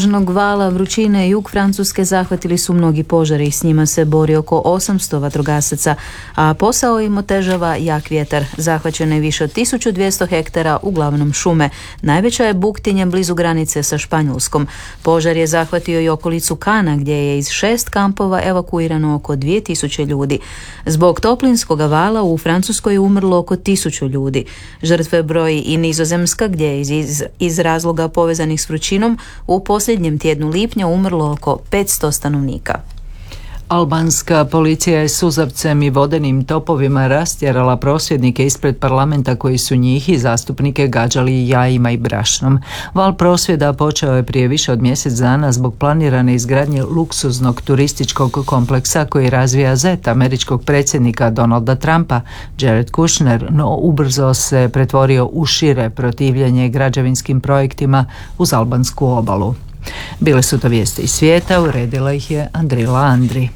snažnog vala vrućine jug Francuske zahvatili su mnogi požari, s njima se bori oko 800 vatrogasaca, a posao im otežava jak vjetar. Zahvaćeno je više od 1200 hektara, uglavnom šume. Najveća je buktinja blizu granice sa Španjolskom. Požar je zahvatio i okolicu Kana, gdje je iz 6 kampova evakuirano oko 2000 ljudi. Zbog toplinskog vala u Francuskoj je umrlo oko 1000 ljudi. Žrtve broji i Nizozemska, gdje je iz razloga povezanih s vrućinom u posljednjem tjednu lipnja umrlo oko 500 stanovnika. Albanska policija je suzavcem i vodenim topovima rastjerala prosvjednike ispred parlamenta koji su njih i zastupnike gađali jajima i brašnom. Val prosvjeda počeo je prije više od mjesec dana zbog planirane izgradnje luksuznog turističkog kompleksa koji razvija zet američkog predsjednika Donalda Trumpa, Jared Kushner, no ubrzo se pretvorio u šire protivljenje građevinskim projektima uz albansku obalu. Bile su to vijesti iz svijeta, uredila ih je Andrila Andri.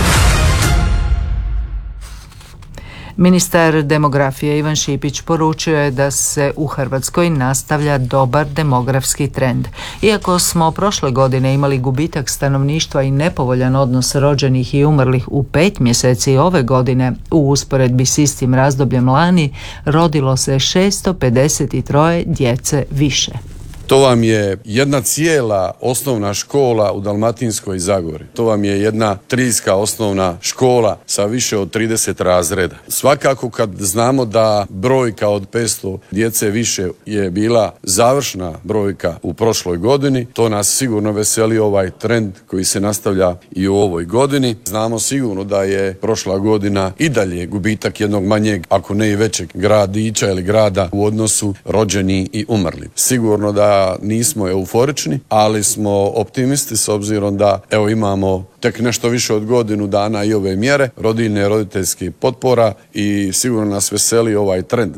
Ministar demografije Ivan Šipić poručio je da se u Hrvatskoj nastavlja dobar demografski trend. Iako smo prošle godine imali gubitak stanovništva i nepovoljan odnos rođenih i umrlih u 5 mjeseci ove godine, u usporedbi s istim razdobljem lani rodilo se 653 djece više. To vam je jedna cijela osnovna škola u Dalmatinskoj Zagori. To vam je jedna trijska osnovna škola sa više od 30 razreda. Svakako kad znamo da brojka od 500 djece više je bila završna brojka u prošloj godini, to nas sigurno veseli ovaj trend koji se nastavlja i u ovoj godini. Znamo sigurno da je prošla godina i dalje gubitak jednog manjeg, ako ne i većeg gradića ili grada u odnosu rođeni i umrli. Sigurno da nismo euforični, ali smo optimisti s obzirom da imamo tek nešto više od godinu dana i ove mjere, rodiljne, roditeljskih potpora i sigurno nas veseli ovaj trend.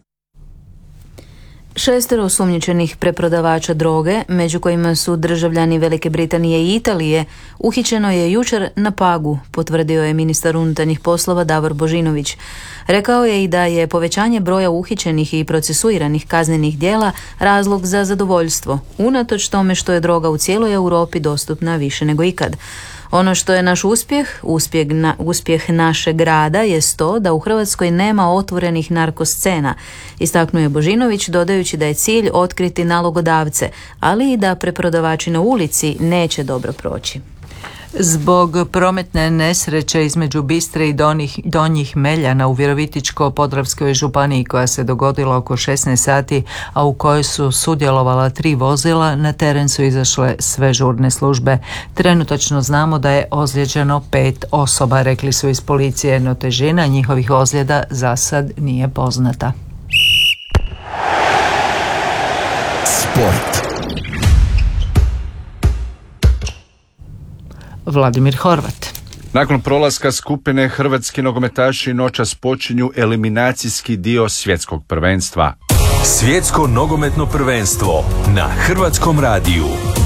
6 osumnjičenih preprodavača droge, među kojima su državljani Velike Britanije i Italije, uhićeno je jučer na Pagu, potvrdio je ministar unutarnjih poslova Davor Božinović. Rekao je i da je povećanje broja uhićenih i procesuiranih kaznenih djela razlog za zadovoljstvo, unatoč tome što je droga u cijeloj Europi dostupna više nego ikad. Ono što je naš uspjeh našeg grada jest to da u Hrvatskoj nema otvorenih narkoscena, istaknuo je Božinović, dodajući da je cilj otkriti nalogodavce, ali i da preprodavači na ulici neće dobro proći. Zbog prometne nesreće između Bistre i Donjih Meljana u Virovitičko-podravskoj županiji koja se dogodila oko 16 sati, a u kojoj su sudjelovala 3 vozila, na teren su izašle sve žurne službe. Trenutačno znamo da je ozlijeđeno 5 osoba, rekli su iz policije, no težina njihovih ozljeda za sad nije poznata. Sport. Vladimir Horvat. Nakon prolaska skupine hrvatski nogometaši noćas počinju eliminacijski dio svjetskog prvenstva. Svjetsko nogometno prvenstvo na Hrvatskom radiju.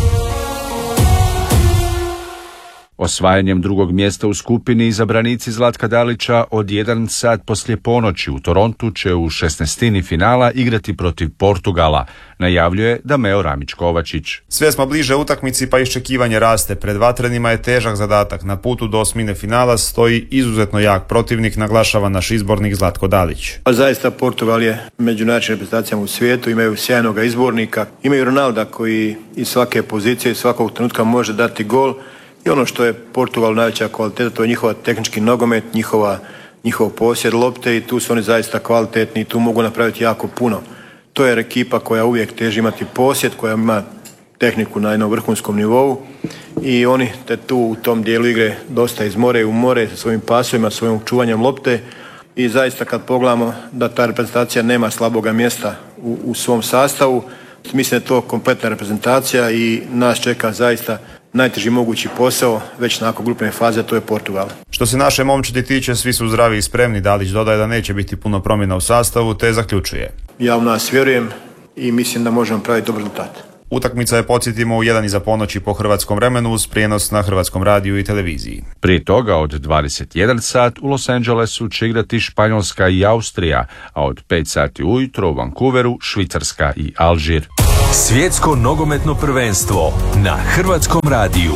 Osvajanjem drugog mjesta u skupini izabranici Zlatka Dalića od 1 sat poslije ponoći u Torontu će u 16. finala igrati protiv Portugala, najavljuje Dameo Ramić-Kovačić. Sve smo bliže utakmici pa iščekivanje raste. Pred vatrenima je težak zadatak. Na putu do osmine finala stoji izuzetno jak protivnik, naglašava naš izbornik Zlatko Dalić. Zaista Portugal je među najjačim reprezentacijama u svijetu, imaju sjajnog izbornika, imaju Ronalda koji iz svake pozicije i svakog trenutka može dati gol. I ono što je Portugal najveća kvaliteta, to je njihova tehnički nogomet, njihov posjed lopte i tu su oni zaista kvalitetni i tu mogu napraviti jako puno. To je ekipa koja uvijek teži imati posjed, koja ima tehniku na jednom vrhunskom nivou i oni te tu u tom dijelu igre dosta iz more u more sa svojim pasovima, svojim čuvanjem lopte i zaista kad pogledamo da ta reprezentacija nema slaboga mjesta u svom sastavu, mislim da je to kompletna reprezentacija i nas čeka zaista najteži mogući posao već nakon grupne faze, to je Portugal. Što se naše momčadi tiče, svi su zdravi i spremni. Dalić dodaje da neće biti puno promjena u sastavu, te zaključuje: ja u nas vjerujem i mislim da možemo praviti dobar rezultat. Utakmica je, podsjetimo, u 1 iza ponoći po hrvatskom vremenu uz prijenos na Hrvatskom radiju i televiziji. Prije toga od 21 sat u Los Angelesu će igrati Španjolska i Austrija, a od 5 sati ujutro u Vancouveru Švicarska i Alžir. Svjetsko nogometno prvenstvo na Hrvatskom radiju.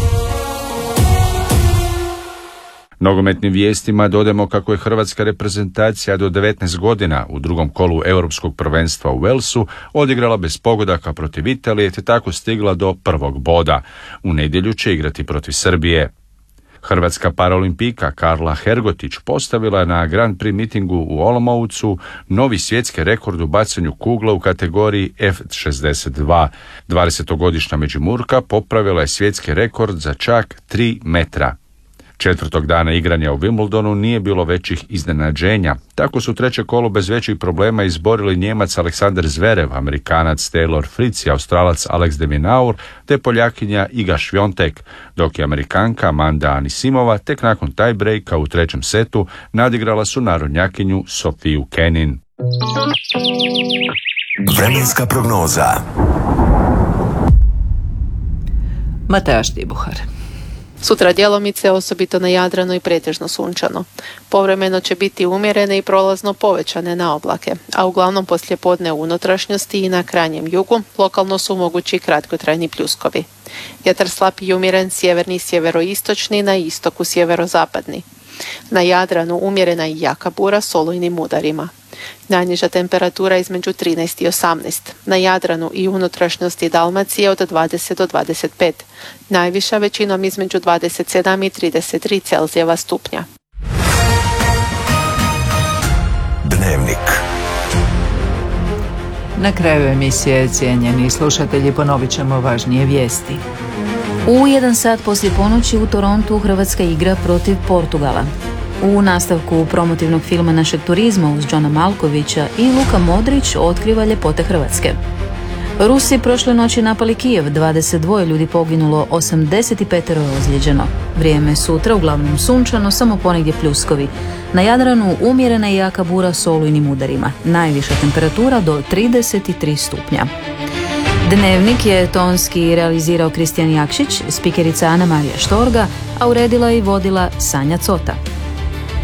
Nogometnim vijestima dodamo kako je hrvatska reprezentacija do 19 godina u drugom kolu Europskog prvenstva u Walesu odigrala bez pogodaka protiv Italije te tako stigla do prvog boda. U nedjelju će igrati protiv Srbije. Hrvatska paraolimpijka Karla Hergotić postavila na Grand Prix mitingu u Olomoucu novi svjetski rekord u bacanju kugle u kategoriji F62. 20-godišnja Međimurka popravila je svjetski rekord za čak 3 metra. Četvrtog dana igranja u Wimbledonu nije bilo većih iznenađenja. Tako su treće kolo bez većih problema izborili Njemac Aleksander Zverev, Amerikanac Taylor Fritz i Australac Alex de Minaur te Poljakinja Iga Świątek, dok je Amerikanka Amanda Anisimova tek nakon tiebreaka u trećem setu nadigrala su narodnjakinju Sofiju Kenin. Vremenska prognoza. Mateja Štibuhar. Sutra djelomice, osobito na Jadranu i pretežno sunčano. Povremeno će biti umjerene i prolazno povećane na oblake, a uglavnom poslijepodne u unutrašnjosti i na krajnjem jugu lokalno su mogući kratkotrajni pljuskovi. Vjetar slab i umjeren sjeverni i sjeveroistočni, na istoku sjeverozapadni. Na Jadranu umjerena i jaka bura s olujnim udarima. Najniža temperatura između 13 i 18. Na Jadranu i unutrašnjosti Dalmacije od 20 do 25. Najviša većinom između 27 i 33 Celzijeva stupnja. Dnevnik. Na kraju emisije, cijenjeni slušatelji, ponovit ćemo važnije vijesti. U 1 sat poslije ponoći u Torontu Hrvatska igra protiv Portugala. U nastavku promotivnog filma našeg turizma uz Johna Malkovića i Luka Modrić otkriva ljepote Hrvatske. Rusi prošle noći napali Kijev, 22 ljudi poginulo, 85 je ozlijeđeno. Vrijeme sutra uglavnom sunčano, samo ponegdje pljuskovi. Na Jadranu umjerena i jaka bura s olujnim udarima. Najviša temperatura do 33 stupnja. Dnevnik je tonski realizirao Kristijan Jakšić, spikerica Ana Marija Štorga, a uredila i vodila Sanja Cota.